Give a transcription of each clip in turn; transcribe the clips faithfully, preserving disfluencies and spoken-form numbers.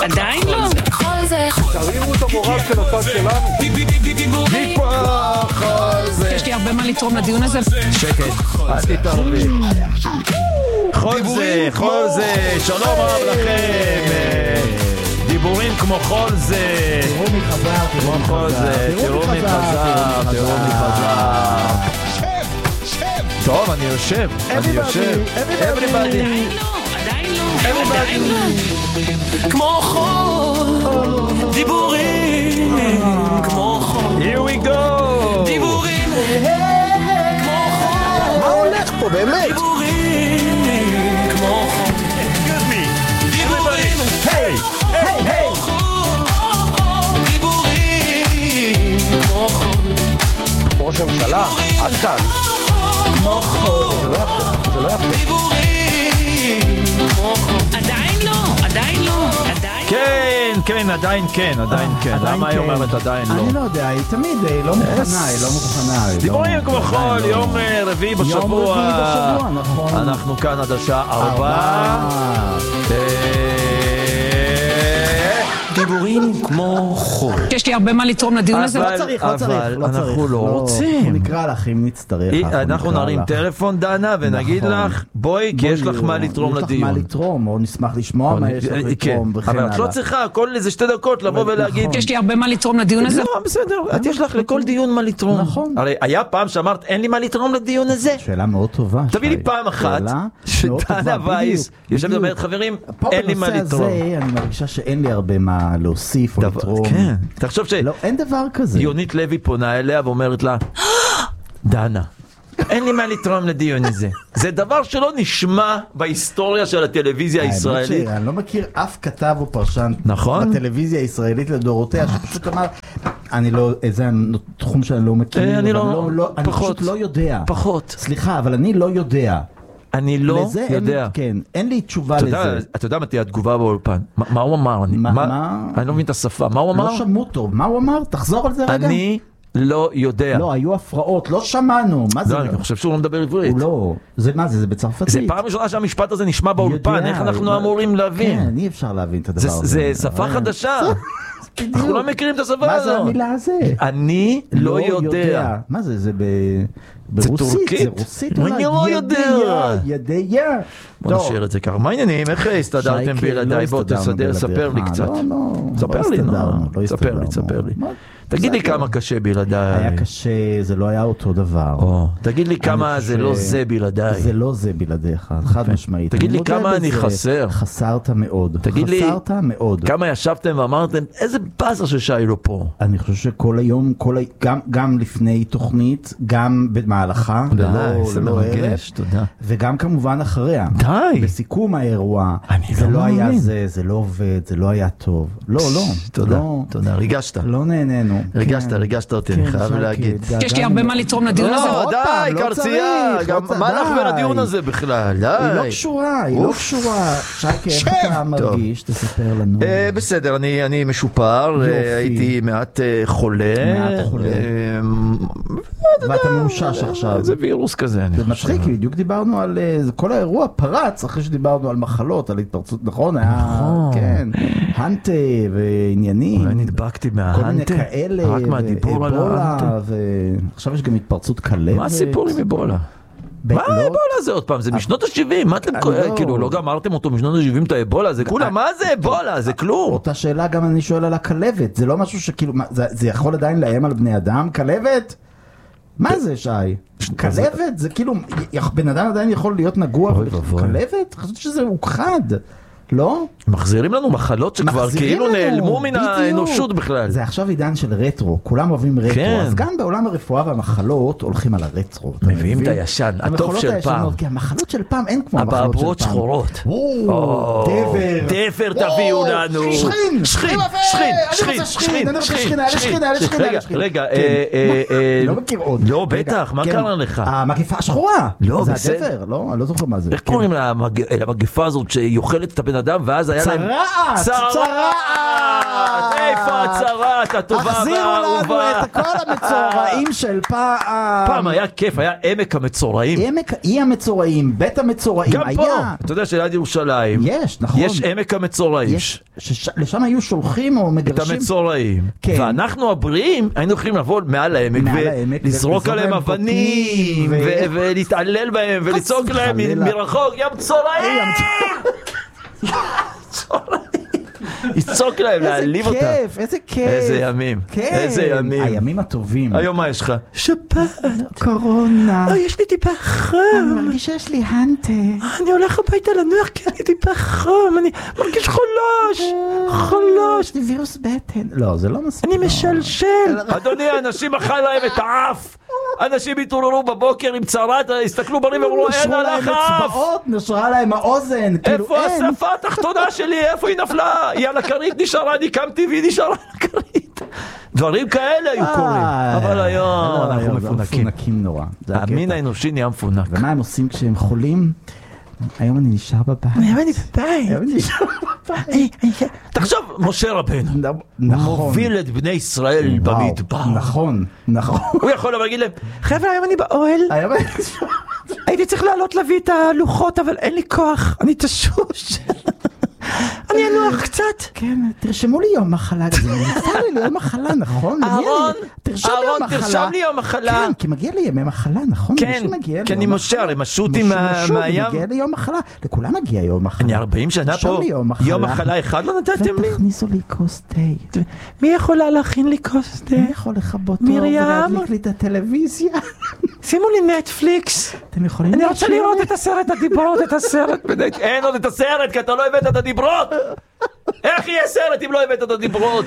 עדיין לא. תרימו את המורל של הצד שלנו. מכוח כל זה. יש לי הרבה מה לתרום לדיון הזה. שקט, אל תתערבי. כל זה, כל זה, שלום רב לכם. דיבורים כמו כל זה. תראו מי חזר, כמו כל זה. תראו מי חזר, תראו מי חזר. טוב, אני יושב, אני יושב. Everybody. עדיין לא, עדיין לא. עדיין לא. כמו חול, דיבורים כמו חול. Here we go. דיבורים כמו חול. מה הולך פה באמת? דיבורים כמו חול. Excuse me. דיבורים Hey, hey, hey. דיבורים כמו חול. ראש הממשלה, עד כאן. כמו חול. זה לא יפה, זה לא יפה. דיבורים כמו חול. עדיין לא, עדיין לא. עדיין כן, כן, עדיין כן, עדיין כן. עדיין למה היא כן. אומרת עדיין לא? אני לא יודע, היא תמיד היא לא מוכנה, היא לא מוכנה. היא לא- דיבורים כמו עדיין חול, לא. יום אה, רביעי בשבוע. יום רביעי בשבוע, נכון. אנחנו כאן עד השעה ארבע. ארבע. דיבורים כמו חול. יש לי הרבה מה לתרום לדיון הזה. אבל- לא צריך, לא צריך, אבל לא צריך. אנחנו לא רוצים. נקרא לך אם נצטרך. אנחנו נקרא נרים לך. טלפון דנה ונגיד נכון. לך בואי כי בואי, יש לך מה לתרום יש לדיון. לך מה לתרום, או נשמח לשמוע מה יש לך לתרום, וכן אבל את לא הלאה. צריכה כל איזה שתי דקות לבוא ולהגיד יש לי הרבה מה לתרום לדיון הזה. לא בסדר, את יש לך לכל דיון מה לתרום. נכון. הרי היה פעם שאמרת אין לי מה לתרום לדיון הזה. שאלה מאוד טובה. תביא לי שי. פעם אחת שאלה מאוד שדנה טובה, וייס בדיוק, יושבת בדיוק. ואומרת חברים פה אין לי מה בנושא לתרום. הזה אני מרגישה שאין לי הרבה מה להוסיף או דבר- לתרום. כן, תחשוב לא, אין דבר כזה. שיונית לוי פונה אליה ואומרת לה דנה אין לי מה לתרום לדיון הזה. זה דבר שלא נשמע בהיסטוריה של הטלוויזיה האמת הישראלית. שאני לא מכיר אף כתב או פרשן נכון. בטלוויזיה הישראלית לדורותיה שפשוט אמר אני לא, זה התחום שאני לא מכיר, אה, אני אבל לא- אני פחות. פשוט לא יודע. פחות. סליחה, אבל אני לא יודע. אני לא לזה אין- יודע. כן, אין לי תשובה אתה יודע- לזה. אתה יודע מה תהיה התגובה באולפן? מה מה הוא אמר? אני- מה- מה- מה? אני לא מבין את השפה. מה הוא אמר? לא שמעו טוב. מה הוא אמר? תחזור על זה רגע. אני לא יודע. לא, היו הפרעות, לא שמענו. מה זה? לא, אני חושב שהוא לא מדבר עברית. הוא לא. זה מה זה? זה בצרפתית. זה פעם ראשונה שהמשפט הזה נשמע באולפן, יודע, איך אנחנו מה- אמורים להבין? כן, אי אפשר להבין את הדבר זה- הזה. זה שפה אבל- חדשה. בדיוק. אנחנו לא מכירים את השפה מה זה הזאת. המילה הזה? אני לא יודע. מה זה? זה ב... ברוסית. טורקית. זה רוסית אולי. אני לא יודע. ידיה. בוא נשאיר את זה ככה. מה העניינים? איך הסתדרתם בלעדיי? בוא תסדר, ספר לי קצת. לא, לא. ספר לא לי, נו. הסתדרנו, לא ספר לי, הסתדרנו. ספר לי. מה? תגיד לי בסדר. כמה קשה בלעדיי. היה קשה, זה לא היה אותו דבר. או, תגיד לי כמה חושב- זה לא זה בלעדיי. זה לא זה בלעדיך, חד משמעית. תגיד אני לי מודה כמה אני בזה. חסר. חסרת מאוד. תגיד לי- חסרת מאוד. כמה ישבתם ואמרתם, איזה באסה ששי לא פה. אני חושב שכל היום, כל ה... גם, גם לפני תוכנית, גם במהלכה, די, ללא- זה ללא מרגש, ערב, תודה. וגם כמובן אחריה. די. בסיכום האירוע, אני זה לא לא היה מאמין. זה, זה לא עובד, זה לא היה טוב. לא, לא. תודה, לא, תודה, ריגשת. לא נהנינו. ריגשת, כן. ריגשת אותי, אני כן, חייב שייקה, להגיד. התגעגענו. יש לי הרבה מה לתרום לדיון הזה. לא, עוד פעם, די, לא קרצייה, צריך, גם לא צריך, מה לך די. ולדיון הזה בכלל, די. היא לא קשורה, היא לא קשורה. שייקה, איך אתה מרגיש? תספר לנו. אה, בסדר, אני אני משופר, אה, יופי. הייתי מעט אה, חולה. מעט חולה. אה, ואתה מאושש עכשיו. זה וירוס כזה, אני זה חושב. מצחיק, כי בדיוק דיברנו על, אה, זה- כל האירוע פרץ אחרי שדיברנו על מחלות, על התפרצות, נכון? היה, נכון. כן, הנטה ועניינים. אולי נדבקתי כל מיני מההנטה, כאלה, רק מהדיבור על ואבולה, ההנטה. ועכשיו יש גם התפרצות כלבת. מה הסיפור עם אבולה? ב- מה לא- האבולה הזה עוד פעם? זה משנות ה-שבעים, מה אתם, אני כל- לא- כאילו לא גמרתם אותו משנות ה-שבעים את האבולה? זה כולה, מה זה אבולה? זה כלום. אותה שאלה גם אני שואל על הכלבת, זה לא משהו שכאילו, מה, זה, זה יכול עדיין לאיים על בני אדם? כלבת? מה זה שי? כלבת? זה כאילו, י- בן אדם עדיין יכול להיות נגוע, אוי אבל ואבוי. כלבת? חשבתי שזה הוכחד, לא? מחזירים לנו מחלות שכבר מחזירים כאילו לנו, נעלמו מן בדיוק. האנושות בכלל. זה עכשיו עידן של רטרו, כולם אוהבים רטרו, כן. אז גם בעולם הרפואה והמחלות הולכים על הרטרו. אתה מביאים מבין? את הישן, הטוב המחלות של הישנות, פעם. כי המחלות של פעם אין כמו המחלות של פעם. אבעבועות שחורות. או, דבר. דבר תביאו לנו. שכין, שכין, יפה, שכין, אני שכין, רוצה שכין, שכין, אני רוצה שכין, שכין, אני שכין. שכין, אני שכין, רגע, אני שכין. רגע, כן. אה, אה, אה, לא מכיר עוד. לא, רגע, בטח, מה כן. קרה לך? המגפה השחורה. לא, זה בסדר. הדבר, לא? אני לא זוכר מה זה. איך כן. קוראים למג- למגפה הזאת שהיא אוכלת את הבן אדם, ואז היה להם... צרעת! צרעת! איפה הצרעת הטובה החזירו לנו והאהובה? את כל המצורעים של פעם. פעם היה כיף, היה עמק המצורעים. עמק, אי המצורעים, בית המצורעים, גם היה... פה, אתה יודע שליד ירושלים, יש, נכון. יש עמק המצורעים. יש, שש, לשם היו שולחים או את מגרשים. המצורעים. כן. ואנחנו הבריאים היינו יכולים לבוא מעל העמק מעל העמק ולזרוק ולזרוק עליהם להם אבנים ו- ו- ולהתעלל בהם ולצעוק להם וחלילה. מרחוק, ים צורעים! לצעוק להם, להעליב אותם. איזה כיף, איזה כיף. איזה ימים, כן. איזה ימים. הימים הטובים. היום מה יש לך? שפעת. קורונה. אוי, יש לי טיפה חום. אני מרגישה שיש לי הנטה. אני הולך הביתה לנוח כי אני טיפה חום. אני מרגיש חולש. חולש. יש לי וירוס בטן. לא, זה לא מספיק. אני משלשל. אדוני, אנשים אכל להם את האף. אנשים התעוררו בבוקר עם צרת, הסתכלו בריב ואמרו, אין נשרו להם עליך אף. אצבעות, נשרה להם האוזן. כאילו, איפה אין. השפה התחתונה שלי? איפה היא נפלה? היא על הכרית נשארה, אני קמתי והיא נשארה על הכרית. דברים כאלה היו קורים. אבל היום לא, אנחנו היום זה מפונקים. מפונקים נורא. זה הקטע. המין האנושי נהיה מפונק. ומה הם עושים כשהם חולים? היום אני נשאר בבית. היום אני בבית. היום אני נשאר בבית. תחשוב, משה רבנו נכון. מוביל את בני ישראל וואו, במדבר. נכון, נכון. הוא יכול להגיד להם, חבר'ה, היום אני באוהל, היום אני הייתי צריך לעלות להביא את הלוחות, אבל אין לי כוח, אני תשוש. אני אנוח קצת. כן, תרשמו לי יום מחלה. זה נמצא לי ליום מחלה, נכון? אהרון, תרשום לי יום אהרון, מחלה. תרשום לי יום מחלה. כן, כי מגיע לי ימי מחלה, נכון? כן, מישהו מגיע כי ליום אני מחלה. משה, הרי משו אותי משו, מה- משו, מהים. מגיע לי יום מחלה. לכולם מגיע יום מחלה. אני ארבעים שנה תרשום פה, לי יום מחלה. יום מחלה אחד לא נתתם לי? ותכניסו לי כוס תה. מי יכולה להכין לי כוס תה? מי יכול לכבות אור מרים? ולהדליק לי את הטלוויזיה? שימו לי נטפליקס. אתם יכולים אני רוצה להקשיב לראות לי? את הסרט הדיברות, את הסרט. אין עוד את הסרט, כי אתה לא הבאת את הדיברות. איך יהיה סרט אם לא הבאת את הדיברות?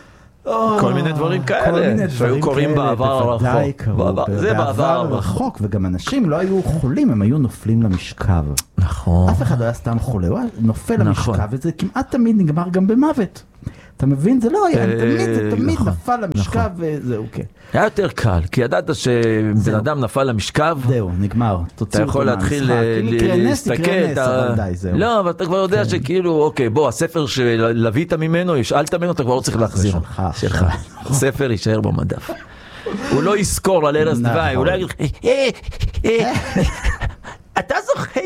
כל מיני דברים כל כאלה, מיני שהיו דברים קוראים כאלה, בעבר בוודאי הרחוק. קרו, בעבר- זה בעבר הרחוק. רחוק, וגם אנשים לא היו חולים, הם היו נופלים למשכב. נכון. אף אחד לא היה סתם חולה, הוא היה נופל נכון. למשכב, וזה כמעט תמיד נגמר גם במוות. אתה מבין? זה לא היה, אה, תמיד, זה תמיד נכון, נפל למשכב וזהו, כן. היה יותר קל, כי ידעת שבן אדם נפל למשכב, זהו, נגמר. אתה תוציאו אותו יכול להתחיל מהמשחק. ל- אם ל- יקרה נס, להסתכל. יקרה נס, אתה- אבל די, זהו. לא, אבל אתה כבר יודע שכאילו, אוקיי, בוא, הספר שלווית ממנו, השאלת ממנו, אתה כבר לא צריך להחזיר. שלך, שלך. הספר יישאר במדף. הוא לא יזכור על ערש נכון. דווי, הוא לא יגיד, "אה, אה, אתה זוכר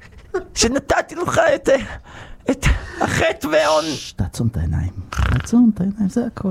שנתתי לך את... את החטא והעון, שש, תעצום את העיניים. תעצום את העיניים, זה הכל.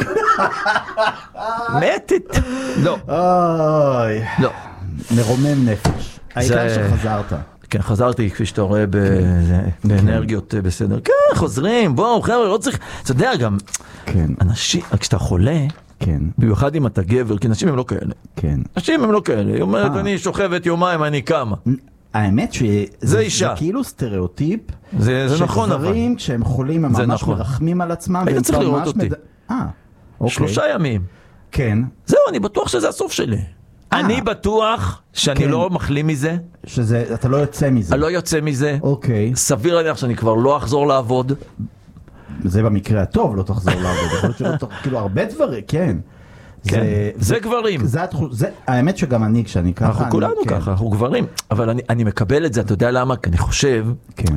מתת. לא, אוי, לא. מרומם נפש. העיקר זה- שחזרת. כן, חזרתי, כפי שאתה רואה, בזה- באנרגיות אה, בסדר. כן, חוזרים, בואו, חבר'ה, לא צריך... אתה יודע גם, כן, אנשים, כשאתה חולה, כן, במיוחד אם אתה גבר, כי נשים הם לא כאלה. כן. נשים הם לא כאלה. היא אומרת, אה. אני שוכבת יומיים, אני קמה. האמת שזה זה אישה. זה כאילו סטריאוטיפ. זה זה נכון, אבל. שגברים כשהם חולים הם זה ממש נכון. מרחמים על עצמם. היית והם צריך כבר לראות ממש אותי. מד- אה, אוקיי. שלושה ימים. כן, זהו, אני בטוח שזה הסוף שלי. אני בטוח שאני כן. לא מחלים מזה, שזה, אתה לא יוצא מזה. אני לא יוצא מזה. אוקיי, סביר להניח שאני כבר לא אחזור לעבוד. זה במקרה הטוב, לא תחזור לעבוד. יכול להיות שלא תח- כאילו הרבה דברים, כן. כן. זה- זה גברים. זה התחוש- זה- האמת שגם אני, כשאני ככה... אנחנו אני- כולנו כן, ככה, אנחנו גברים. אבל אני, אני מקבל את זה, אתה יודע למה? כי אני חושב כן,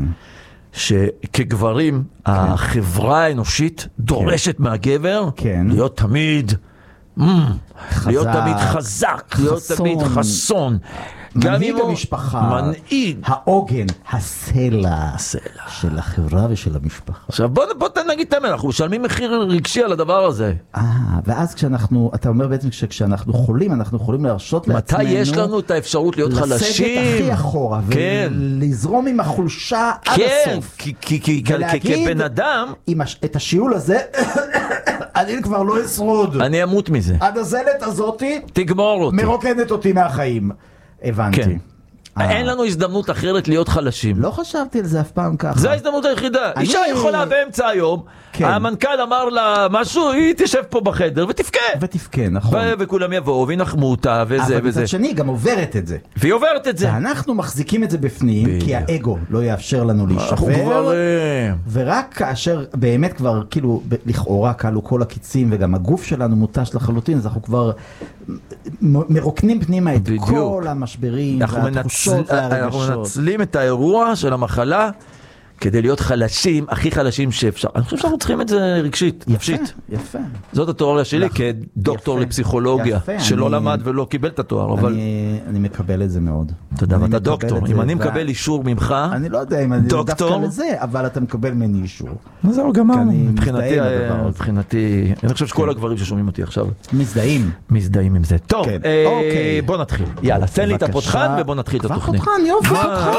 שכגברים, החברה האנושית דורשת מהגבר כן. להיות תמיד, mm, להיות חזק, תמיד חזק, להיות חסון. תמיד חסון. גם מנהיג אם הוא- המשפחה, מנהיג. העוגן, הסלע הסלע. של החברה ושל המשפחה. עכשיו בוא, בוא נגיד את האמת, אנחנו משלמים מחיר רגשי על הדבר הזה. אה, ואז כשאנחנו, אתה אומר בעצם שכשאנחנו חולים, אנחנו יכולים להרשות לעצמנו... מתי יש לנו את האפשרות להיות חלשים? לסגת הכי אחורה, כן. ולזרום עם החולשה עד כן, הסוף. כי, כי, כי, כי ולהגיד- כבן אדם, עם הש- את השיעול הזה, אני כבר לא אשרוד. אני אמות מזה. הדזלת הזאתי תגמור אותי. מרוקדת אותי מהחיים. הבנתי. כן. אה. אין לנו הזדמנות אחרת להיות חלשים. לא חשבתי על זה אף פעם ככה. זו ההזדמנות היחידה. אני- אישה יכולה באמצע היום, כן. המנכ"ל אמר לה משהו, היא תשב פה בחדר ותבכה. ותבכה, נכון. ו- וכולם יבואו וינחמו אותה וזה אבל וזה. מצד שני, היא גם עוברת את זה. והיא עוברת את זה. ואנחנו מחזיקים את זה בפנים, בדיוק. כי האגו לא יאפשר לנו אנחנו להישבר. גברים. ורק כאשר באמת כבר, כאילו, ב- לכאורה קלו כל הקיצים, וגם הגוף שלנו מוטש לחלוטין, אז אנחנו כבר מ- מרוקנים פנימה את בדיוק. כל המשברים, אנחנו והתחושות מנצל- אנחנו והרגשות. מנצלים את האירוע של המחלה כדי להיות חלשים, הכי חלשים שאפשר. אני חושב שאנחנו צריכים את זה רגשית, נפשית. יפה. זאת התיאוריה שלי כדוקטור לפסיכולוגיה, שלא למד ולא קיבל את התואר, אבל... אני מקבל את זה מאוד. תודה, ואתה דוקטור. אם אני מקבל אישור ממך, אני לא יודע אם אני דווקא לזה, אבל אתה מקבל ממני אישור. זהו, גמרנו. מבחינתי, מבחינתי, אני חושב שכל הגברים ששומעים אותי עכשיו, מזדהים. מזדהים עם זה. טוב, בוא נתחיל. יאללה, תן לי את הפותחן ובוא נתחיל את התוכנית. פותחן, יופי, פותחן.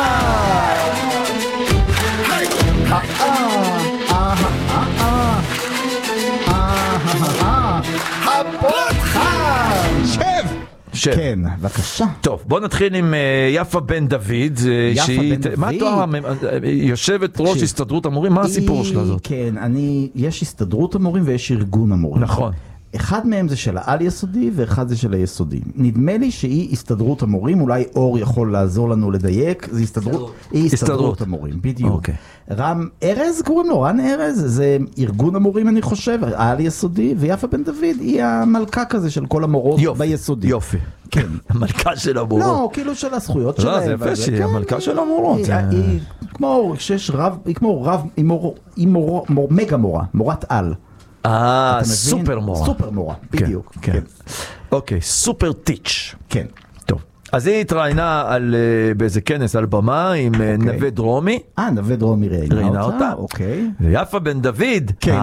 שב! שב. כן, בבקשה. טוב, בוא נתחיל עם יפה בן דוד. יפה בן דוד. מה התואר? יושבת ראש הסתדרות המורים, מה הסיפור שלה זאת? כן, אני, יש הסתדרות המורים ויש ארגון המורים. נכון. אחד מהם זה של העל יסודי ואחד זה של היסודי. נדמה לי שהיא הסתדרות המורים, אולי אור יכול לעזור לנו לדייק, זה הסתדרות, היא הסתדרות המורים, בדיוק. אוקיי. רם ארז קוראים לו, רן ארז, זה ארגון המורים אני חושב, העל יסודי, ויפה בן דוד היא המלכה כזה של כל המורות ביסודי. יופי. כן. המלכה של המורות. לא, כאילו של הזכויות שלהם. לא, זה יפה שהיא המלכה של המורות. היא כמו שיש רב, היא כמו רב, היא מגה מורה, מורת על. אה, סופר מורה. סופר מורה, בדיוק. כן. אוקיי, סופר טיץ'. כן. טוב. אז היא התראיינה על, באיזה כנס על במה עם נווה דרומי. אה, נווה דרומי ראיינה אותה. אוקיי. ויפה בן דוד. כן.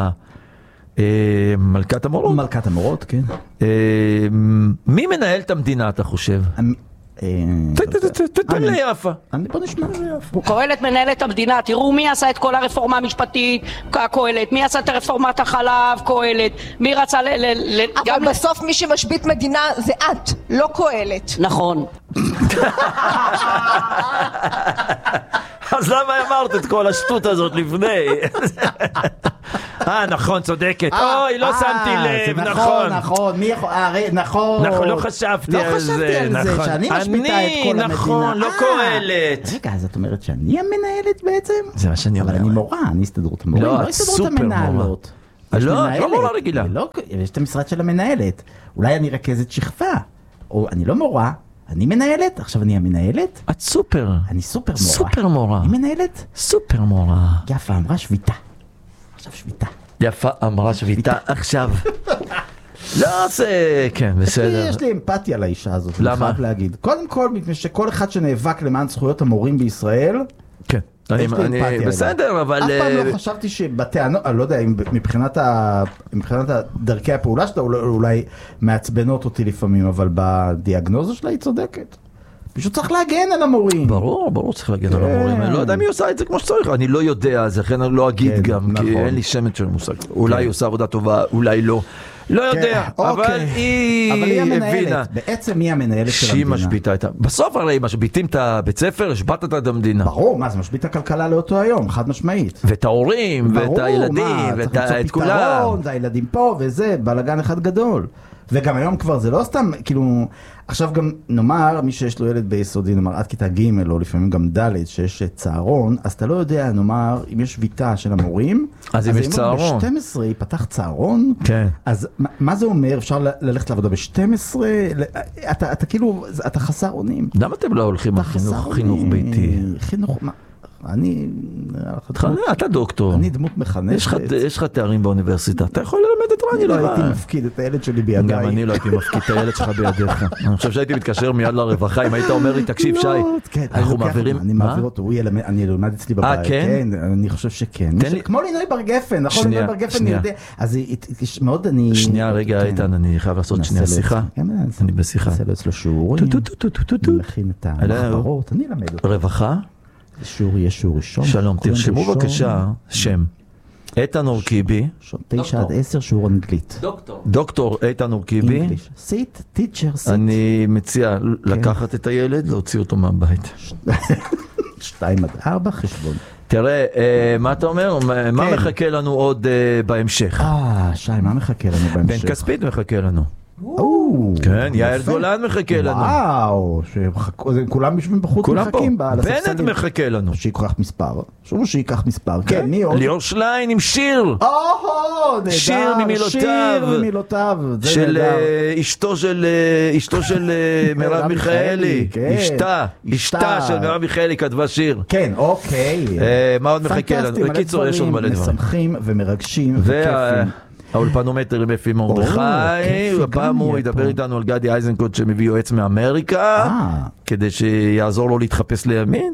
מלכת המורות. מלכת המורות, כן. מי מנהל את המדינה, אתה חושב? תתן לי יפה. בוא נשמע. קהלת מנהל את המדינה, תראו מי עשה את כל הרפורמה המשפטית, קהלת, מי עשה את רפורמת החלב, קהלת, מי רצה ל... אבל בסוף מי שמשבית מדינה זה את, לא קהלת. נכון. אז למה אמרת את כל השטות הזאת לפני? אה, נכון, צודקת. אוי, לא שמתי לב, נכון. נכון, מי יכול... נכון. לא חשבתי על זה. לא חשבתי על זה, שאני משפיטה את כל המדינה. נכון, לא קהלת. רגע, אז את אומרת שאני המנהלת בעצם? זה מה שאני אומר. אבל אני מורה, אני הסתדרות המורים, לא הסתדרות המנהלות. לא, את לא מורה רגילה. יש את המשרד של המנהלת. אולי אני רכזת שכבה. או אני לא מורה. אני מנהלת? עכשיו אני המנהלת? את סופר. אני סופר מורה. סופר מורה. אני מנהלת? סופר מורה. יפה אמרה שביתה. עכשיו שביתה. יפה אמרה שביתה עכשיו. לא, זה... כן, בסדר. יש לי אמפתיה לאישה הזאת. למה? אני חייב להגיד. קודם כל, מפני שכל אחד שנאבק למען זכויות המורים בישראל... כן. אני, אני, בסדר, אבל... אף פעם לא חשבתי שבטענות, אני לא יודע, מבחינת, ה, מבחינת דרכי הפעולה שלה, אולי מעצבנות אותי לפעמים, אבל בדיאגנוזה שלה היא צודקת. פשוט צריך להגן על המורים. ברור, ברור צריך להגן על המורים. אני לא יודע מי עושה את זה כמו שצריך, אני לא יודע, אז לכן אני לא אגיד גם, כי אין לי שמץ של מושג. אולי היא עושה עבודה טובה, אולי לא. לא יודע, אבל היא הבינה. בעצם היא המנהלת של המדינה. שהיא משביתה את ה... בסוף הרי משביתים את הבית ספר, השבטת את המדינה. ברור, מה זה משבית הכלכלה לאותו היום, חד משמעית. ואת ההורים, ואת הילדים, ואת כולם. זה הילדים פה וזה, בלגן אחד גדול. וגם היום כבר זה לא סתם, כאילו, עכשיו גם נאמר, מי שיש לו ילד ביסודי, נאמר עד כיתה ג' או לפעמים גם ד' שיש צהרון, אז אתה לא יודע, נאמר, אם יש שביתה של המורים, אז אם יש צהרון. ב-שתים עשרה ייפתח צהרון, כן. אז מה זה אומר? אפשר ללכת לעבודה ב-שתים עשרה? אתה, אתה כאילו, אתה חסר אונים. למה אתם לא הולכים על חינוך ביתי? חינוך, מה? אני... אתה דוקטור. אני דמות מחנכת. יש לך תארים באוניברסיטה. אתה יכול ללמד את רני לבד. אני לא הייתי מפקיד את הילד שלי בידיי. גם אני לא הייתי מפקיד את הילד שלך בידיך. אני חושב שהייתי מתקשר מיד לרווחה, אם היית אומר לי, תקשיב שי, אנחנו מעבירים... אני מעביר אותו, אני אלמד אצלי בבית. אה, כן? אני חושב שכן. כמו לינוי בר גפן, נכון? לינוי בר גפן יודע. אז מאוד אני... שנייה, רגע, איתן, אני חייב לעשות שנייה שיחה. אני בשיחה. נעשה לו אצלו שיעורים. נכין את החברות, אני אלמד אותו. רווחה? שיעור יהיה שיעור ראשון. שלום, תרשמו בבקשה שם. איתן אורקיבי. תשע עד עשר שיעור אנגלית. דוקטור. דוקטור איתן אורקיבי. סיט, טיצ'ר, סיט. אני מציע לקחת את הילד, להוציא אותו מהבית. שתיים עד ארבע חשבון. תראה, מה אתה אומר? מה מחכה לנו עוד בהמשך? אה, שי, מה מחכה לנו בהמשך? בן כספית מחכה לנו. כן, יאיר גולן מחכה לנו. וואו, כולם יושבים בחוץ מחכים. בנט מחכה לנו. שיקח מספר. שוב שיקח מספר. כן, מי עוד? ליאור שליין עם שיר. שיר ממילותיו. של אשתו של אשתו של מרב מיכאלי. אשתה, אשתה של מרב מיכאלי כתבה שיר. כן, אוקיי. מה עוד מחכה לנו? בקיצור, יש עוד מלא דברים. משמחים ומרגשים וכיפים. האולפנומטר עם אפי מרדכי, הפעם הוא ידבר איתנו על גדי איזנקוט שמביא יועץ מאמריקה, כדי שיעזור לו להתחפש לימין,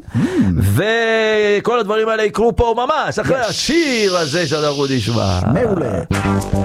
וכל הדברים האלה יקרו פה ממש, אחרי השיר הזה שאנחנו נשמע. מעולה.